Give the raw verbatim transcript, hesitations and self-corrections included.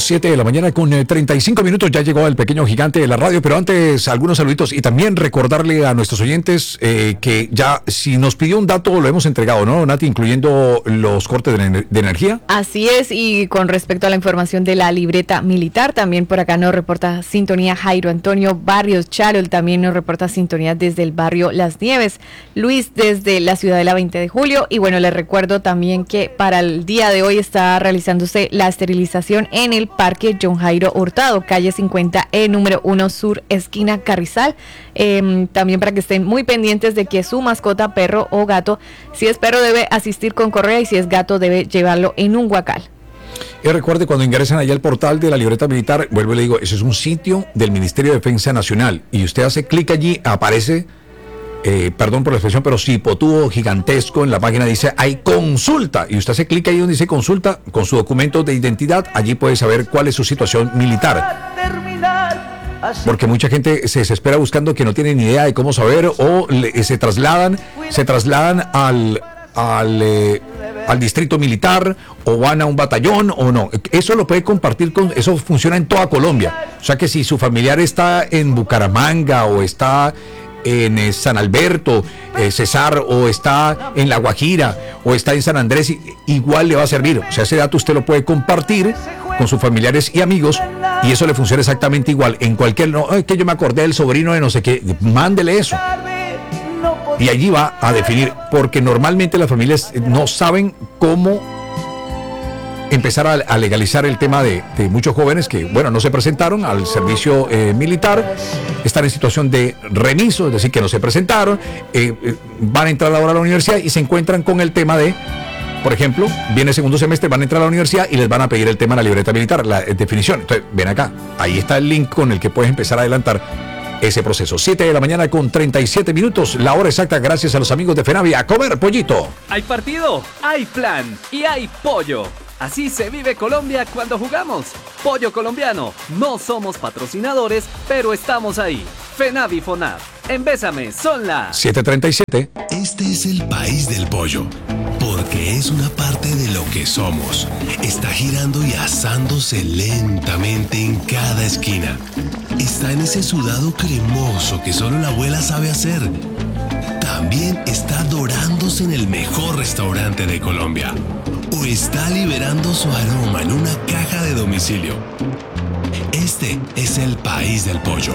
siete de la mañana con eh, treinta y cinco minutos. Ya llegó el pequeño gigante de la radio, pero antes algunos saluditos y también recordarle a nuestros oyentes eh, que ya si nos pidió un dato lo hemos entregado, ¿no, Nati? Incluyendo los cortes de, de energía. Así es, y con respecto a la información de la libreta militar, también por acá nos reporta sintonía Jairo Antonio Barrios Charol, también nos reporta sintonía desde el barrio Las Nieves, Luis desde la Ciudadela veinte de julio, y bueno, les recuerdo también que para el día de hoy está realizándose la esterilización en el Parque John Jairo Hurtado, calle cincuenta E, número uno Sur, esquina Carrizal. Eh, también para que estén muy pendientes de que su mascota, perro o gato, si es perro debe asistir con correa y si es gato debe llevarlo en un guacal. Y recuerde, cuando ingresan allá al portal de la libreta militar, vuelvo y le digo, ese es un sitio del Ministerio de Defensa Nacional, y usted hace clic allí, aparece, eh, perdón por la expresión, pero cipotudo gigantesco en la página, dice, hay consulta, y usted hace clic ahí donde dice consulta, con su documento de identidad, allí puede saber cuál es su situación militar. Porque mucha gente se desespera buscando que no tiene ni idea de cómo saber, o le, se trasladan, se trasladan al... al eh, al distrito militar, o van a un batallón o no. Eso lo puede compartir con, eso funciona en toda Colombia. O sea que si su familiar está en Bucaramanga o está en eh, San Alberto, eh, Cesar, o está en La Guajira o está en San Andrés, igual le va a servir. O sea, ese dato usted lo puede compartir con sus familiares y amigos y eso le funciona exactamente igual. En cualquier, no, es que yo me acordé del sobrino de no sé qué, mándele eso. Y allí va a definir, porque normalmente las familias no saben cómo empezar a, a legalizar el tema de, de muchos jóvenes que, bueno, no se presentaron al servicio eh, militar, están en situación de remiso, es decir, que no se presentaron, eh, eh, van a entrar ahora a la universidad y se encuentran con el tema de, por ejemplo, viene segundo semestre, van a entrar a la universidad y les van a pedir el tema de la libreta militar, la eh, definición. Entonces, ven acá, ahí está el link con el que puedes empezar a adelantar ese proceso. siete de la mañana con treinta y siete minutos, la hora exacta, gracias a los amigos de Fenavi. A comer pollito. Hay partido, hay plan y hay pollo. Así se vive Colombia cuando jugamos. Pollo colombiano. No somos patrocinadores, pero estamos ahí. Fenavi Fonab. En Bésame son las siete treinta y siete. Este es el país del pollo, porque es una parte de lo que somos. Está girando y asándose lentamente en cada esquina. Está en ese sudado cremoso que solo la abuela sabe hacer. También está dorándose en el mejor restaurante de Colombia. O está liberando su aroma en una caja de domicilio. Este es el país del pollo.